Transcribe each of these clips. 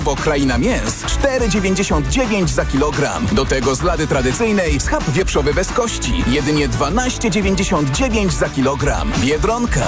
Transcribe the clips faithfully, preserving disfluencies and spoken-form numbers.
Bo kraina mięs cztery dziewięćdziesiąt dziewięć za kilogram. Do tego z lady tradycyjnej schab wieprzowy bez kości. Jedynie dwanaście dziewięćdziesiąt dziewięć za kilogram. Biedronka.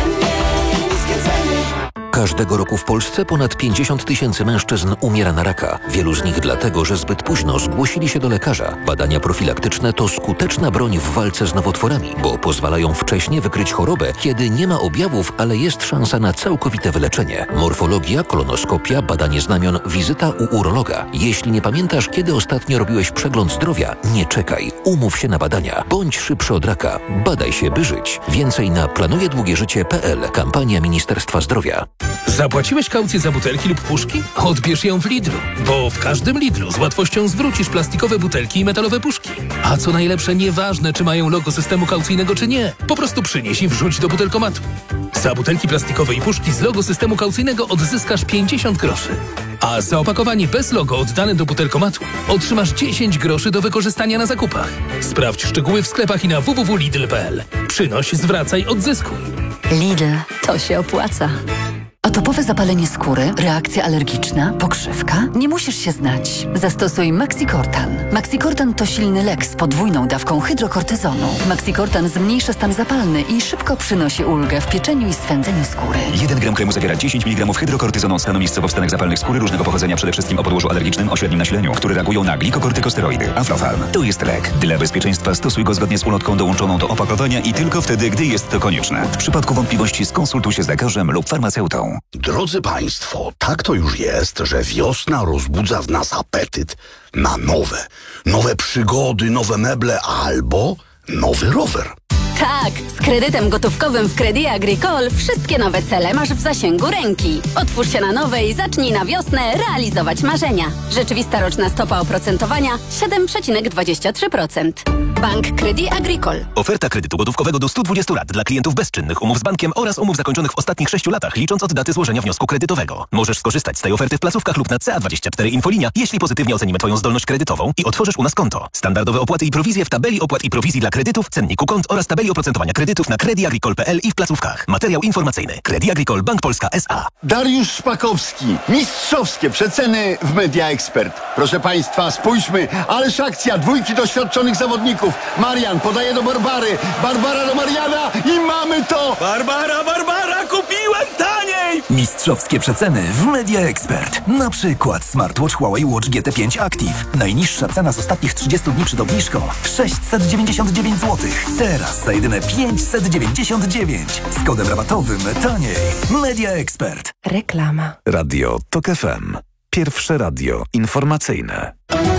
Każdego roku w Polsce ponad pięćdziesiąt tysięcy mężczyzn umiera na raka. Wielu z nich dlatego, że zbyt późno zgłosili się do lekarza. Badania profilaktyczne to skuteczna broń w walce z nowotworami, bo pozwalają wcześnie wykryć chorobę, kiedy nie ma objawów, ale jest szansa na całkowite wyleczenie. Morfologia, kolonoskopia, badanie znamion, wizyta u urologa. Jeśli nie pamiętasz, kiedy ostatnio robiłeś przegląd zdrowia, nie czekaj. Umów się na badania. Bądź szybszy od raka. Badaj się, by żyć. Więcej na planujedługieżycie kropka p l. Kampania Ministerstwa Zdrowia. Zapłaciłeś kaucję za butelki lub puszki? Odbierz ją w Lidlu, bo w każdym Lidlu z łatwością zwrócisz plastikowe butelki i metalowe puszki. A co najlepsze, nieważne czy mają logo systemu kaucyjnego czy nie, po prostu przynieś i wrzuć do butelkomatu. Za butelki plastikowe i puszki z logo systemu kaucyjnego odzyskasz pięćdziesiąt groszy. A za opakowanie bez logo oddane do butelkomatu otrzymasz dziesięć groszy do wykorzystania na zakupach. Sprawdź szczegóły w sklepach i na w w w kropka lidl kropka p l. Przynoś, zwracaj, odzyskuj. Lidl, to się opłaca. Atopowe zapalenie skóry, reakcja alergiczna, pokrzywka? Nie musisz się znać. Zastosuj Maxicortan. Maxicortan to silny lek z podwójną dawką hydrokortyzonu. Maxicortan zmniejsza stan zapalny i szybko przynosi ulgę w pieczeniu i swędzeniu skóry. jeden gram kremu zawiera dziesięć miligramów hydrokortyzonu stanu miejscowo w stanach zapalnych skóry różnego pochodzenia, przede wszystkim o podłożu alergicznym o średnim nasileniu, które reagują na glikokortykosteroidy. Aflofarm. To jest lek. Dla bezpieczeństwa stosuj go zgodnie z ulotką dołączoną do opakowania i tylko wtedy, gdy jest to konieczne. W przypadku wątpliwości skonsultuj się z lekarzem lub farmaceutą. Drodzy Państwo, tak to już jest, że wiosna rozbudza w nas apetyt na nowe, nowe przygody, nowe meble albo nowy rower. Tak, z kredytem gotówkowym w Crédit Agricole wszystkie nowe cele masz w zasięgu ręki. Otwórz się na nowe i zacznij na wiosnę realizować marzenia. Rzeczywista roczna stopa oprocentowania siedem przecinek dwadzieścia trzy procent. Bank Crédit Agricole. Oferta kredytu gotówkowego do stu dwudziestu lat dla klientów bezczynnych, umów z bankiem oraz umów zakończonych w ostatnich sześciu latach, licząc od daty złożenia wniosku kredytowego. Możesz skorzystać z tej oferty w placówkach lub na C A dwadzieścia cztery Infolinia, jeśli pozytywnie ocenimy Twoją zdolność kredytową i otworzysz u nas konto. Standardowe opłaty i prowizje w tabeli opłat i prowizji dla kredytów, cenniku kont oraz tabeli oprocentowania kredytów na Crédit Agricole kropka p l i w placówkach. Materiał informacyjny. Crédit Agricole Bank Polska S A. Dariusz Szpakowski. Mistrzowskie przeceny w Media Expert. Proszę Państwa, spójrzmy. Ależ akcja. Dwójki doświadczonych zawodników. Marian podaje do Barbary. Barbara do Mariana i mamy to! Barbara, Barbara, kupiłem taniej! Mistrzowskie przeceny w Media Expert. Na przykład smartwatch Huawei Watch G T pięć Active. Najniższa cena z ostatnich trzydziestu dni przed obniżką sześćset dziewięćdziesiąt dziewięć złotych. Teraz za jedyne pięćset dziewięćdziesiąt dziewięć. Z kodem rabatowym taniej. Media Expert. Reklama. Radio Tok F M. Pierwsze radio informacyjne.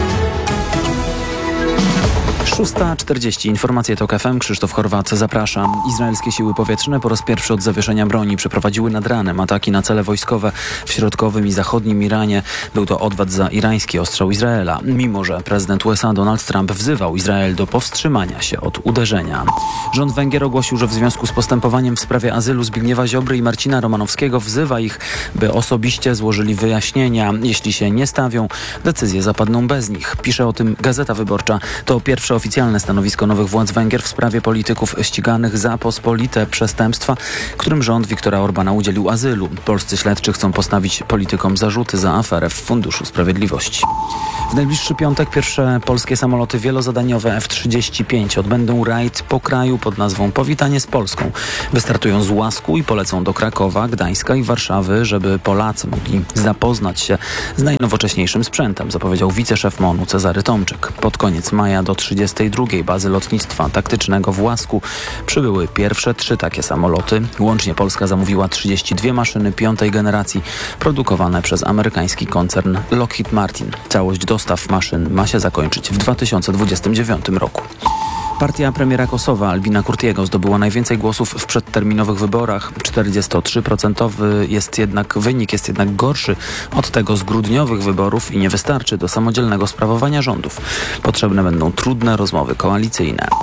szósta czterdzieści. Informacje Tok F M. Krzysztof Chorwat, zapraszam. Izraelskie siły powietrzne po raz pierwszy od zawieszenia broni przeprowadziły nad ranem ataki na cele wojskowe w środkowym i zachodnim Iranie. Był to odwet za irański ostrzał Izraela, mimo że prezydent U S A Donald Trump wzywał Izrael do powstrzymania się od uderzenia. Rząd Węgier ogłosił, że w związku z postępowaniem w sprawie azylu Zbigniewa Ziobry i Marcina Romanowskiego wzywa ich, by osobiście złożyli wyjaśnienia. Jeśli się nie stawią, decyzje zapadną bez nich. Pisze o tym Gazeta Wyborcza. To pierwsze oficjalne stanowisko nowych władz Węgier w sprawie polityków ściganych za pospolite przestępstwa, którym rząd Viktora Orbana udzielił azylu. Polscy śledczy chcą postawić politykom zarzuty za aferę w Funduszu Sprawiedliwości. W najbliższy piątek pierwsze polskie samoloty wielozadaniowe F trzydzieści pięć odbędą rajd po kraju pod nazwą Powitanie z Polską. Wystartują z Łasku i polecą do Krakowa, Gdańska i Warszawy, żeby Polacy mogli zapoznać się z najnowocześniejszym sprzętem, zapowiedział wiceszef M O N-u Cezary Tomczyk. Pod koniec maja do trzydziestej drugiej bazy lotnictwa taktycznego w Łasku przybyły pierwsze trzy takie samoloty. Łącznie Polska zamówiła trzydzieści dwie maszyny piątej generacji produkowane przez amerykański koncern Lockheed Martin. Całość dostaw maszyn ma się zakończyć w dwa tysiące dwudziestym dziewiątym roku. Partia premiera Kosowa Albina Kurtiego zdobyła najwięcej głosów w przedterminowych wyborach. czterdziestotrzyprocentowy jest jednak wynik jest jednak gorszy od tego z grudniowych wyborów i nie wystarczy do samodzielnego sprawowania rządów. Potrzebne będą trudne rozmowy koalicyjne.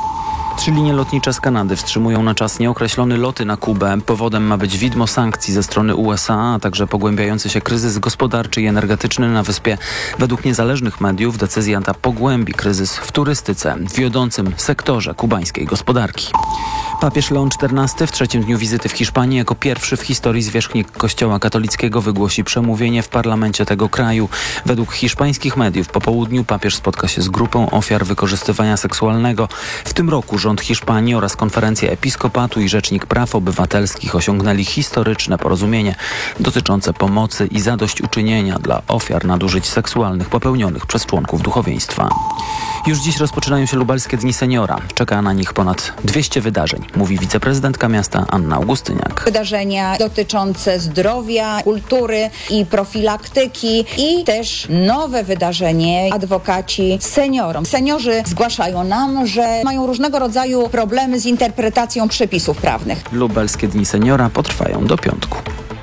Trzy linie lotnicze z Kanady wstrzymują na czas nieokreślony loty na Kubę. Powodem ma być widmo sankcji ze strony U S A, a także pogłębiający się kryzys gospodarczy i energetyczny na wyspie. Według niezależnych mediów decyzja ta pogłębi kryzys w turystyce, wiodącym sektorze kubańskiej gospodarki. Papież Leon czternasty w trzecim dniu wizyty w Hiszpanii jako pierwszy w historii zwierzchnik Kościoła katolickiego wygłosi przemówienie w parlamencie tego kraju. Według hiszpańskich mediów po południu papież spotka się z grupą ofiar wykorzystywania seksualnego. W tym roku rząd Hiszpanii oraz konferencja episkopatu i rzecznik praw obywatelskich osiągnęli historyczne porozumienie dotyczące pomocy i zadośćuczynienia dla ofiar nadużyć seksualnych popełnionych przez członków duchowieństwa. Już dziś rozpoczynają się lubelskie Dni Seniora. Czeka na nich ponad dwieście wydarzeń, mówi wiceprezydentka miasta Anna Augustyniak. Wydarzenia dotyczące zdrowia, kultury i profilaktyki i też nowe wydarzenie adwokaci seniorom. Seniorzy zgłaszają nam, że mają różnego rodzaju problemy z interpretacją przepisów prawnych. Lubelskie Dni Seniora potrwają do piątku.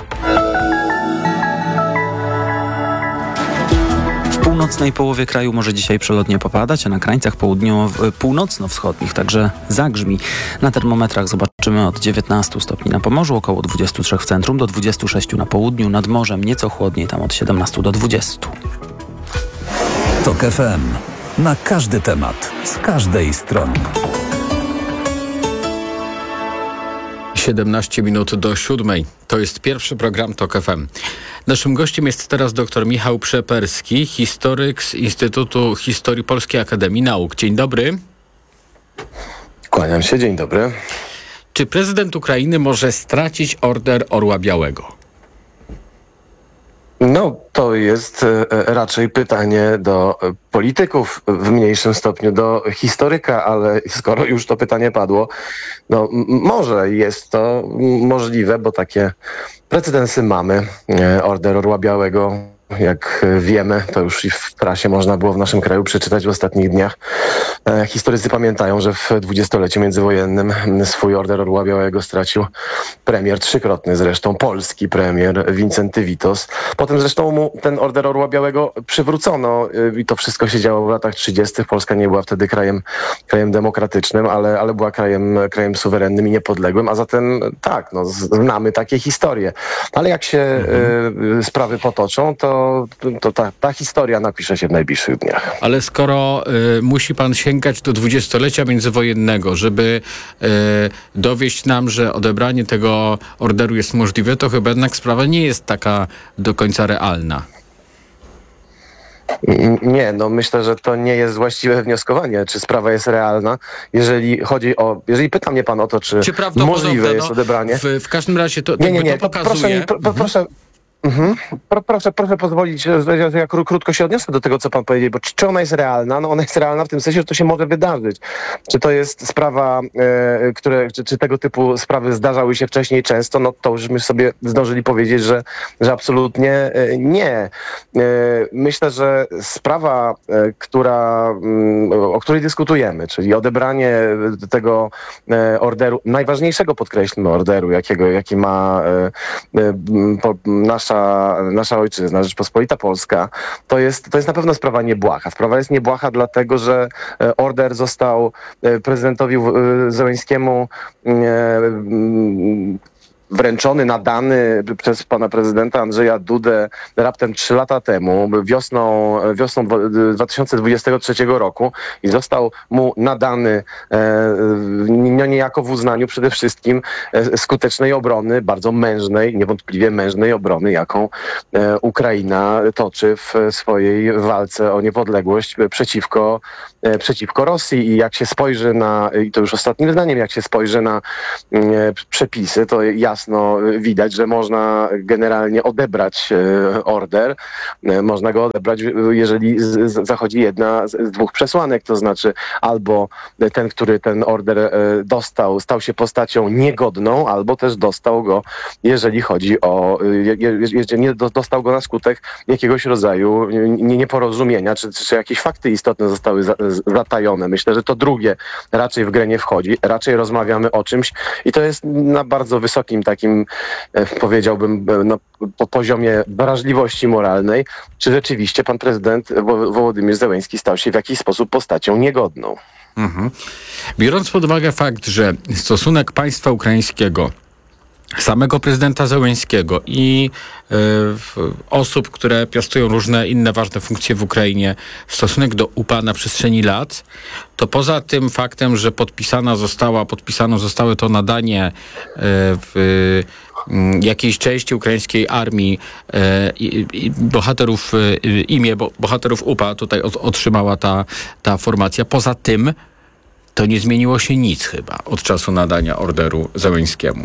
W północnej połowie kraju może dzisiaj przelotnie popadać, a na krańcach południowo- północno-wschodnich także zagrzmi. Na termometrach zobaczymy od dziewiętnastu stopni na Pomorzu, około dwudziestu trzech w centrum, do dwudziestu sześciu na południu, nad morzem nieco chłodniej, tam od siedemnastu do dwudziestu. Tok F M. Na każdy temat, z każdej strony. siedemnaście minut do siódmej. To jest pierwszy program Tok F M. Naszym gościem jest teraz dr Michał Przeperski, historyk z Instytutu Historii Polskiej Akademii Nauk. Dzień dobry. Kłaniam się, dzień dobry. Czy prezydent Ukrainy może stracić Order Orła Białego? No, to jest e, raczej pytanie do e, polityków, w mniejszym stopniu do historyka, ale skoro już to pytanie padło, no m- może jest to możliwe, bo takie precedensy mamy. E, Order Orła Białego, jak wiemy, to już i w prasie można było w naszym kraju przeczytać w ostatnich dniach. E, historycy pamiętają, że w dwudziestoleciu międzywojennym swój Order Orła Białego stracił premier, trzykrotny zresztą, polski premier Wincenty Witos. Potem zresztą mu ten Order Orła Białego przywrócono e, i to wszystko się działo w latach trzydziestych. Polska nie była wtedy krajem, krajem demokratycznym, ale, ale była krajem, krajem suwerennym i niepodległym, a zatem tak, no, znamy takie historie. Ale jak się mhm. e, sprawy potoczą, to to ta, ta historia napisze się w najbliższych dniach. Ale skoro y, musi pan sięgać do dwudziestolecia międzywojennego, żeby y, dowieść nam, że odebranie tego orderu jest możliwe, to chyba jednak sprawa nie jest taka do końca realna. Nie, no myślę, że to nie jest właściwe wnioskowanie, czy sprawa jest realna. Jeżeli chodzi o, jeżeli pyta mnie pan o to, czy, czy możliwe jest no, odebranie. W, w każdym razie to, nie, nie, nie, to pokazuje. Proszę, pro, mhm. proszę Mhm. Pro, proszę, proszę pozwolić, że ja krótko się odniosę do tego, co pan powiedział, bo czy, czy ona jest realna? No ona jest realna w tym sensie, że to się może wydarzyć. Czy to jest sprawa, e, które, czy, czy tego typu sprawy zdarzały się wcześniej często? No to już my sobie zdążyli powiedzieć, że, że absolutnie e, nie. E, myślę, że sprawa, e, która, m, o której dyskutujemy, czyli odebranie tego e, orderu, najważniejszego, podkreślmy, orderu, jakiego, jaki ma e, e, po, nasza nasza ojczyzna, Rzeczpospolita Polska, to jest, to jest na pewno sprawa niebłaha. Sprawa jest niebłaha dlatego, że order został prezydentowi Zełenskiemu wręczony, nadany przez pana prezydenta Andrzeja Dudę raptem trzy lata temu, wiosną, wiosną dwa tysiące dwudziestego trzeciego roku i został mu nadany no niejako w uznaniu przede wszystkim skutecznej obrony, bardzo mężnej, niewątpliwie mężnej obrony, jaką Ukraina toczy w swojej walce o niepodległość przeciwko, przeciwko Rosji. I jak się spojrzy na, i to już ostatnim zdaniem, jak się spojrzy na przepisy, to jasno widać, że można generalnie odebrać order. Można go odebrać, jeżeli z, z, zachodzi jedna z dwóch przesłanek, to znaczy albo ten, który ten order dostał, stał się postacią niegodną, albo też dostał go, jeżeli chodzi o, jeżeli nie dostał go na skutek jakiegoś rodzaju nieporozumienia, czy, czy jakieś fakty istotne zostały za, zatajone. Myślę, że to drugie raczej w grę nie wchodzi. Raczej rozmawiamy o czymś i to jest na bardzo wysokim takim, powiedziałbym, no, po poziomie wrażliwości moralnej, czy rzeczywiście pan prezydent Wo- Wołodymyr Zełenski stał się w jakiś sposób postacią niegodną. Mhm. Biorąc pod uwagę fakt, że stosunek państwa ukraińskiego, samego prezydenta Zełenskiego i y, osób, które piastują różne inne ważne funkcje w Ukrainie, stosunek do U P A na przestrzeni lat, to poza tym faktem, że podpisana została, podpisano zostało to nadanie y, w y, jakiejś części ukraińskiej armii y, y, bohaterów, y, imię bo, bohaterów U P A tutaj od, otrzymała ta, ta formacja. Poza tym to nie zmieniło się nic chyba od czasu nadania orderu Zełenskiemu.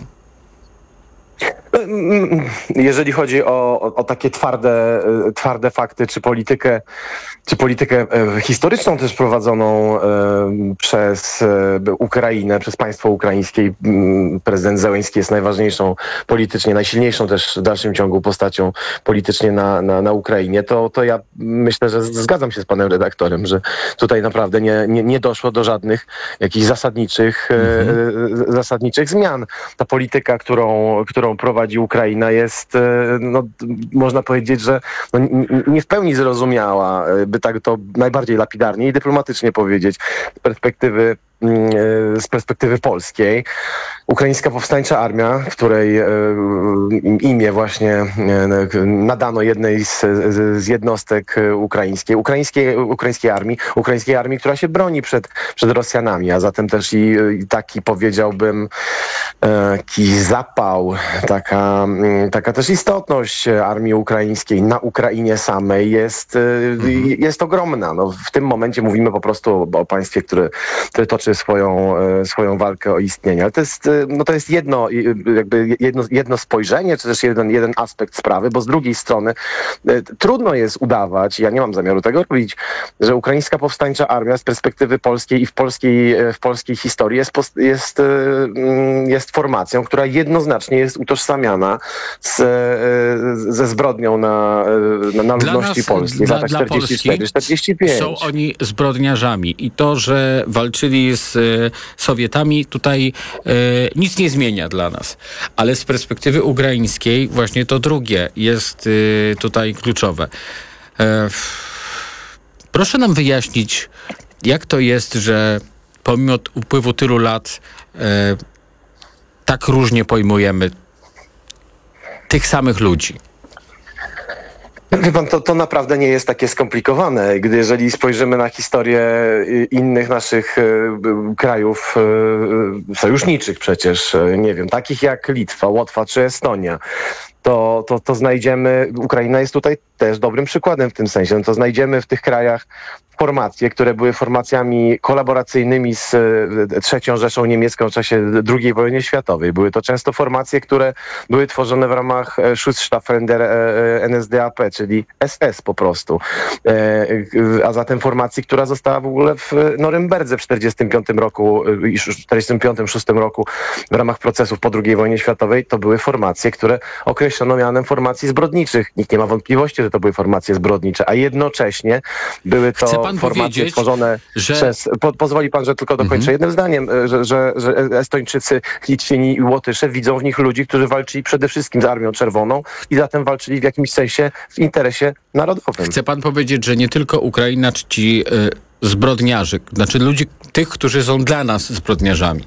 Jeżeli chodzi o, o, o takie twarde, twarde fakty, czy politykę, czy politykę historyczną też prowadzoną przez Ukrainę, przez państwo ukraińskie, prezydent Zełenski jest najważniejszą politycznie, najsilniejszą też w dalszym ciągu postacią politycznie na, na, na Ukrainie, to, to ja myślę, że zgadzam się z panem redaktorem, że tutaj naprawdę nie, nie, nie doszło do żadnych jakichś zasadniczych, mhm. zasadniczych zmian. Ta polityka, którą, którą prowadzi Ukraina, jest, no, można powiedzieć, że no, nie w pełni zrozumiała, by tak to najbardziej lapidarnie i dyplomatycznie powiedzieć, z perspektywy z perspektywy polskiej. Ukraińska Powstańcza Armia, której imię właśnie nadano jednej z, z jednostek ukraińskiej, ukraińskiej, ukraińskiej armii, ukraińskiej armii, która się broni przed, przed Rosjanami, a zatem też i, i taki, powiedziałbym, taki zapał, taka, taka też istotność armii ukraińskiej na Ukrainie samej jest, mhm. jest ogromna. No, w tym momencie mówimy po prostu o państwie, które, które toczy swoją, swoją walkę o istnienie. Ale to jest, no to jest jedno, jakby jedno, jedno spojrzenie, czy też jeden, jeden aspekt sprawy, bo z drugiej strony trudno jest udawać, ja nie mam zamiaru tego robić, że Ukraińska Powstańcza Armia z perspektywy polskiej i w polskiej, w polskiej historii jest, jest, jest formacją, która jednoznacznie jest utożsamiana z, ze zbrodnią na, na, na ludności nas, polskiej w latach czterdziestym czwartym czterdziestym piątym. Są oni zbrodniarzami i to, że walczyli z Sowietami, tutaj e, nic nie zmienia dla nas. Ale z perspektywy ukraińskiej właśnie to drugie jest e, tutaj kluczowe. E, proszę nam wyjaśnić, jak to jest, że pomimo upływu tylu lat e, tak różnie pojmujemy tych samych ludzi. Wie pan, to, to naprawdę nie jest takie skomplikowane. Gdy jeżeli spojrzymy na historię innych naszych krajów sojuszniczych przecież, nie wiem, takich jak Litwa, Łotwa czy Estonia, to, to, to znajdziemy, Ukraina jest tutaj też dobrym przykładem w tym sensie, no to znajdziemy w tych krajach formacje, które były formacjami kolaboracyjnymi z trzecią Rzeszą Niemiecką w czasie drugiej wojny światowej. Były to często formacje, które były tworzone w ramach Schutzstaffel der N S D A P, czyli S S po prostu. A zatem formacji, która została w ogóle w Norymberdze w czterdziestym piątym roku i czterdziestym piątym szóstym roku w ramach procesów po drugiej wojnie światowej, to były formacje, które określono mianem formacji zbrodniczych. Nikt nie ma wątpliwości, że to były formacje zbrodnicze, a jednocześnie były to formacje tworzone że... przez... Po, pozwoli pan, że tylko dokończę mhm. jednym zdaniem, że, że, że Estończycy, Litwini i Łotysze widzą w nich ludzi, którzy walczyli przede wszystkim z Armią Czerwoną i zatem walczyli w jakimś sensie w interesie narodowym. Chce pan powiedzieć, że nie tylko Ukraina czci y, zbrodniarzy, znaczy ludzi, tych, którzy są dla nas zbrodniarzami?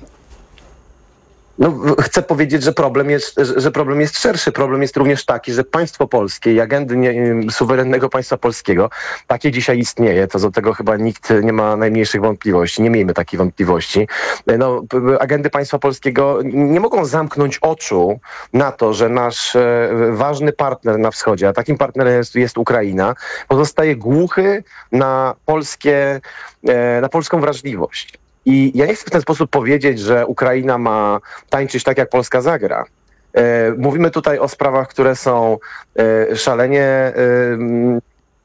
No, chcę powiedzieć, że problem jest, że problem jest szerszy. Problem jest również taki, że państwo polskie i agendy nie, suwerennego państwa polskiego, takie dzisiaj istnieje, to do tego chyba nikt nie ma najmniejszych wątpliwości, nie miejmy takiej wątpliwości. No, agendy państwa polskiego nie mogą zamknąć oczu na to, że nasz ważny partner na wschodzie, a takim partnerem jest, jest Ukraina, pozostaje głuchy na polskie, na polską wrażliwość. I ja nie chcę w ten sposób powiedzieć, że Ukraina ma tańczyć tak, jak Polska zagra. E, mówimy tutaj o sprawach, które są e, szalenie... E,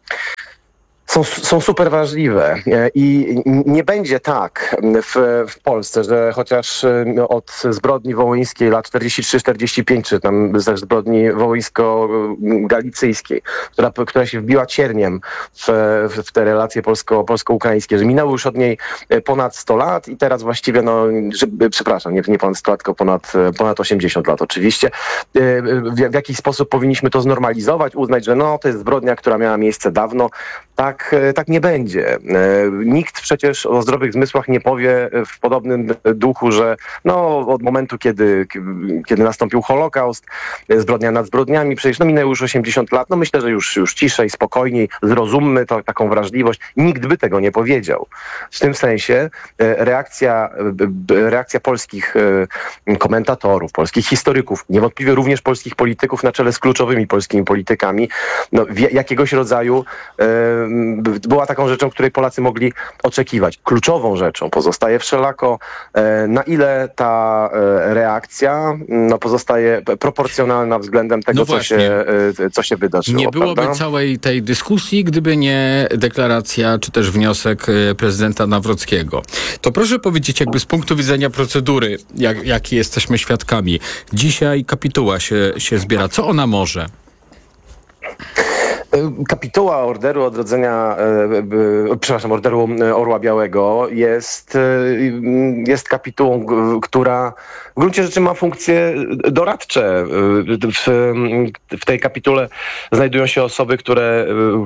Są, są super ważliwe i nie będzie tak w, w Polsce, że chociaż od zbrodni wołyńskiej lat czterdziesty trzeci czterdziesty piąty, czy tam ze zbrodni wołyńsko-galicyjskiej, która, która się wbiła cierniem w, w te relacje polsko, polsko-ukraińskie, że minęło już od niej ponad sto lat i teraz właściwie, no, że, przepraszam, nie, nie ponad sto lat, tylko ponad, ponad osiemdziesiąt lat oczywiście. W, w jakiś sposób powinniśmy to znormalizować, uznać, że no, to jest zbrodnia, która miała miejsce dawno. Tak, tak, tak nie będzie. Nikt przecież o zdrowych zmysłach nie powie w podobnym duchu, że no, od momentu, kiedy, kiedy nastąpił Holokaust, zbrodnia nad zbrodniami, przecież no, minęło już osiemdziesiąt lat, no myślę, że już, już ciszej, spokojniej, zrozummy to, taką wrażliwość. Nikt by tego nie powiedział. W tym sensie reakcja, reakcja polskich komentatorów, polskich historyków, niewątpliwie również polskich polityków na czele z kluczowymi polskimi politykami, no, jakiegoś rodzaju e, była taką rzeczą, której Polacy mogli oczekiwać. Kluczową rzeczą pozostaje wszelako, e, na ile ta e, reakcja no, pozostaje proporcjonalna względem tego, no co, się, e, co się wydarzyło. Nie byłoby prawda? całej tej dyskusji, gdyby nie deklaracja, czy też wniosek prezydenta Nawrockiego. To proszę powiedzieć, jakby z punktu widzenia procedury, jak, jakiej jesteśmy świadkami. Dzisiaj kapituła się, się zbiera. Co ona może? Kapituła Orderu Odrodzenia, e, e, przepraszam, Orderu Orła Białego jest, e, jest kapitułą, która w gruncie rzeczy ma funkcje doradcze. W, w tej kapitule znajdują się osoby, które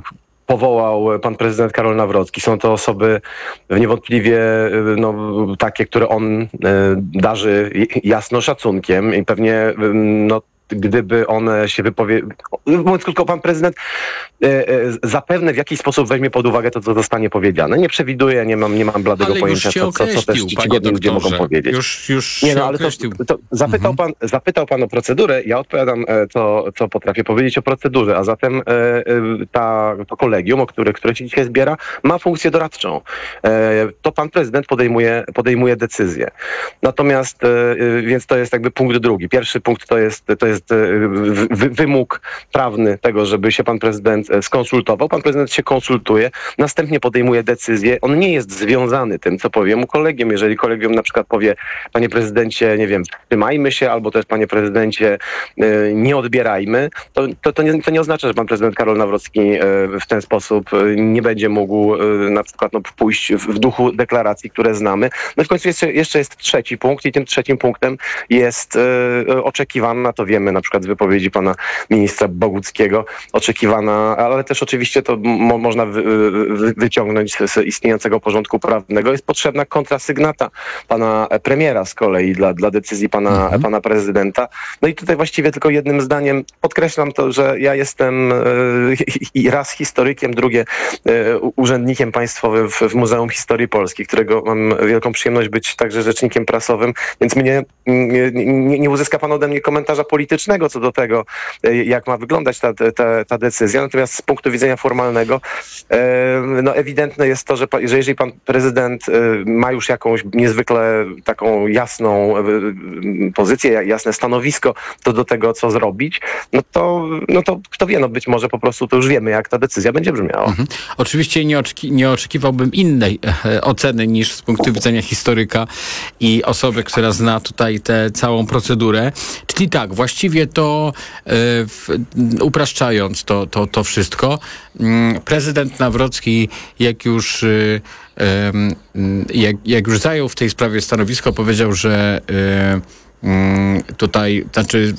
powołał pan prezydent Karol Nawrocki. Są to osoby niewątpliwie no, takie, które on darzy jasno szacunkiem i pewnie no, gdyby one się wypowiedziały, mówiąc krótko, pan prezydent e, e, zapewne w jakiś sposób weźmie pod uwagę to, co zostanie powiedziane. Nie przewiduję, nie mam, nie mam bladego ale pojęcia, co, co, co też ci godni ludzie mogą powiedzieć. Już, już nie, się no, ale to, to zapytał, mhm. pan, zapytał pan o procedurę, ja odpowiadam e, to, co potrafię powiedzieć o procedurze, a zatem e, e, ta, to kolegium, o które, które się dzisiaj zbiera, ma funkcję doradczą. E, to pan prezydent podejmuje, podejmuje decyzję. Natomiast, e, więc to jest jakby punkt drugi. Pierwszy punkt to jest, to jest jest wy, wymóg prawny tego, żeby się pan prezydent skonsultował. Pan prezydent się konsultuje, następnie podejmuje decyzję. On nie jest związany tym, co powie mu kolegium. Jeżeli kolegium na przykład powie, panie prezydencie, nie wiem, trzymajmy się, albo też panie prezydencie, nie odbierajmy, to, to, to, nie, to nie oznacza, że pan prezydent Karol Nawrocki w ten sposób nie będzie mógł na przykład no, pójść w duchu deklaracji, które znamy. No i w końcu jeszcze, jeszcze jest trzeci punkt i tym trzecim punktem jest oczekiwana, to wiemy na przykład z wypowiedzi pana ministra Boguckiego, oczekiwana, ale też oczywiście to mo- można wy- wy- wyciągnąć z, z istniejącego porządku prawnego. Jest potrzebna kontrasygnata pana premiera z kolei dla, dla decyzji pana, mhm. pana prezydenta. No i tutaj właściwie tylko jednym zdaniem podkreślam to, że ja jestem e, raz historykiem, drugie e, urzędnikiem państwowym w, w Muzeum Historii Polski, którego mam wielką przyjemność być także rzecznikiem prasowym, więc mnie nie, nie, nie uzyska pan ode mnie komentarza politycznego co do tego, jak ma wyglądać ta, ta, ta decyzja. Natomiast z punktu widzenia formalnego no ewidentne jest to, że, że jeżeli pan prezydent ma już jakąś niezwykle taką jasną pozycję, jasne stanowisko to do tego, co zrobić, no to, no to kto wie, no być może po prostu to już wiemy, jak ta decyzja będzie brzmiała. Mhm. Oczywiście nie, oczeki- nie oczekiwałbym innej e, oceny niż z punktu widzenia historyka i osoby, która zna tutaj tę całą procedurę. Czyli tak, właściwie to e, w, upraszczając to, to, to wszystko, m, prezydent Nawrocki, jak już e, e, jak, jak już zajął w tej sprawie stanowisko, powiedział, że e, tutaj, znaczy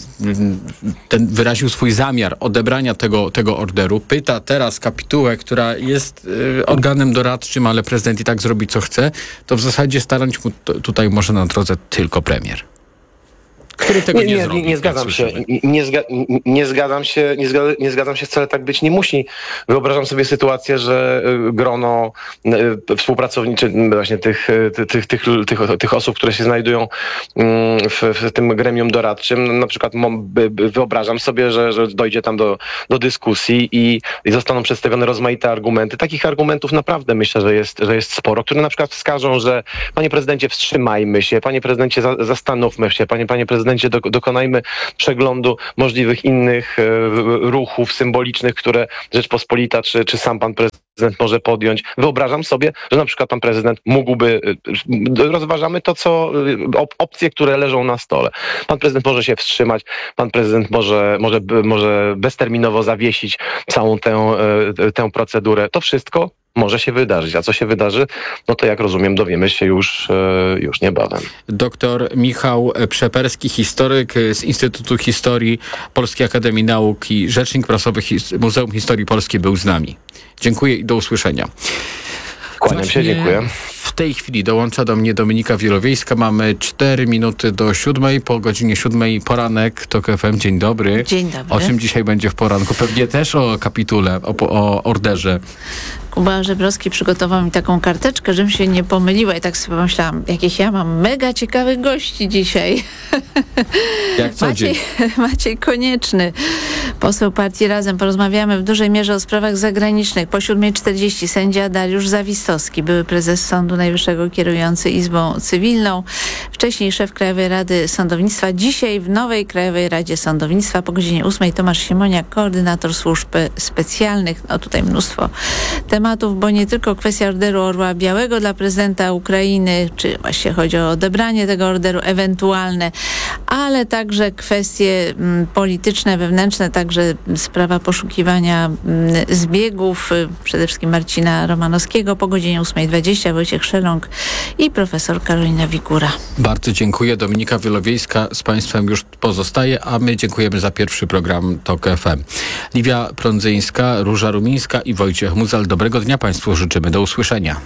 ten wyraził swój zamiar odebrania tego, tego orderu. Pyta teraz kapitułę, która jest y, organem doradczym, ale prezydent i tak zrobi co chce, to w zasadzie starać mu t- tutaj może na drodze tylko premier. Który tego nie, nie, nie zrobi. Nie, nie zgadzam się. Nie, zga, nie zgadzam się, nie, zga, nie zgadzam się, wcale tak być nie musi. Wyobrażam sobie sytuację, że grono współpracowniczy właśnie tych, tych, tych, tych, tych osób, które się znajdują w, w tym gremium doradczym, na przykład wyobrażam sobie, że, że dojdzie tam do, do dyskusji i, i zostaną przedstawione rozmaite argumenty. Takich argumentów naprawdę myślę, że jest, że jest sporo, które na przykład wskażą, że panie prezydencie, wstrzymajmy się, panie prezydencie, za, zastanówmy się, panie, panie prezydencie, dokonajmy przeglądu możliwych innych ruchów symbolicznych, które Rzeczpospolita czy, czy sam pan prezydent może podjąć. Wyobrażam sobie, że na przykład pan prezydent mógłby, rozważamy to, co opcje, które leżą na stole. Pan prezydent może się wstrzymać, pan prezydent może, może, może bezterminowo zawiesić całą tę, tę procedurę. To wszystko może się wydarzyć. A co się wydarzy? No to jak rozumiem, dowiemy się już, już niebawem. Doktor Michał Przeperski, historyk z Instytutu Historii Polskiej Akademii Nauk i rzecznik prasowy Muzeum Historii Polskiej był z nami. Dziękuję i do usłyszenia. Kłaniam się, dziękuję. W tej chwili dołącza do mnie Dominika Wielowiejska. Mamy cztery minuty do siódmej. Po godzinie siódmej poranek TOK F M. Dzień dobry. Dzień dobry. O czym dzisiaj będzie w poranku? Pewnie też o kapitule, o, o orderze. Kuba Żebrowski przygotował mi taką karteczkę, żebym się nie pomyliła i tak sobie pomyślałam, jakich ja mam mega ciekawych gości dzisiaj. Jak co Maciej, dzień. Maciej Konieczny, poseł partii Razem. Porozmawiamy w dużej mierze o sprawach zagranicznych. Po siódmej czterdzieści sędzia Dariusz Zawistowski, były prezes Sądu Najwyższego kierujący Izbą Cywilną, wcześniej szef Krajowej Rady Sądownictwa. Dzisiaj w nowej Krajowej Radzie Sądownictwa po godzinie ósmej Tomasz Siemoniak, koordynator służb specjalnych. No tutaj mnóstwo tematów, bo nie tylko kwestia orderu Orła Białego dla prezydenta Ukrainy, czy właśnie chodzi o odebranie tego orderu ewentualne, ale także kwestie m, polityczne, wewnętrzne, także sprawa poszukiwania m, zbiegów, y, przede wszystkim Marcina Romanowskiego po godzinie ósmej dwadzieścia, Wojciech Szeląg i profesor Karolina Wikura. Bardzo dziękuję. Dominika Wielowiejska z Państwem już pozostaje, a my dziękujemy za pierwszy program TOK F M. Liwia Prądzyńska, Róża Rumińska i Wojciech Muzal. Dobrego dnia Państwu życzymy. Do usłyszenia.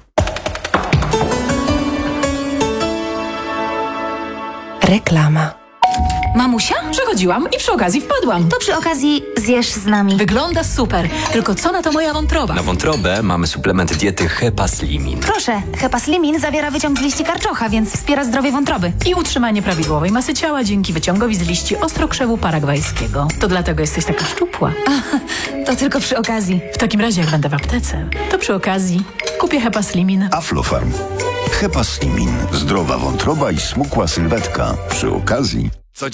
Reklama. Mamusia? Przechodziłam i przy okazji wpadłam. To przy okazji zjesz z nami. Wygląda super. Tylko co na to moja wątroba? Na wątrobę mamy suplement diety Hepaslimin. Proszę, Hepaslimin zawiera wyciąg z liści karczocha, więc wspiera zdrowie wątroby. I utrzymanie prawidłowej masy ciała dzięki wyciągowi z liści ostrokrzewu paragwajskiego. To dlatego jesteś taka szczupła. A, to tylko przy okazji. W takim razie, jak będę w aptece, to przy okazji kupię Hepaslimin. Aflofarm. Hepaslimin. Zdrowa wątroba i smukła sylwetka. Przy okazji